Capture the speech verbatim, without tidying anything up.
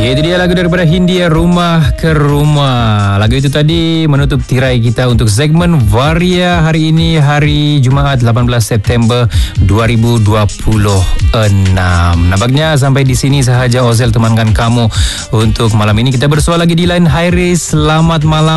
Ya, itu dia lagu daripada Hindia, Rumah ke Rumah. Lagu itu tadi menutup tirai kita untuk segmen Varia hari ini, hari Jumaat lapan belas September dua ribu dua puluh enam. Nampaknya sampai di sini sahaja Ozel temankan kamu untuk malam ini. Kita bersua lagi di lain hari. Selamat malam.